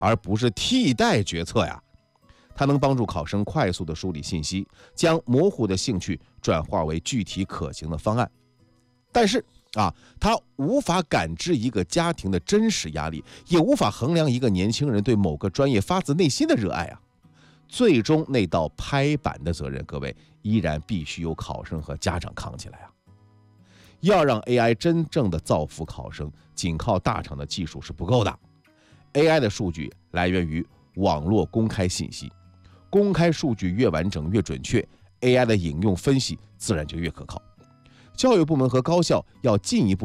而不是替代决策呀。它能帮助考生快速地梳理信息，将模糊的兴趣转化为具体可行的方案。但是它无法感知一个家庭的真实压力，也无法衡量一个年轻人对某个专业发自内心的热爱啊。最终那道拍板的责任，各位依然必须由考生和家长扛起来啊。要让 AI 真正的造福考生，仅靠大厂的技术是不够的。AI 的数据来源于网络公开信息，公开数据越完整越准确， AI 的引用分析自然就越可靠。教育部门和高校要进一步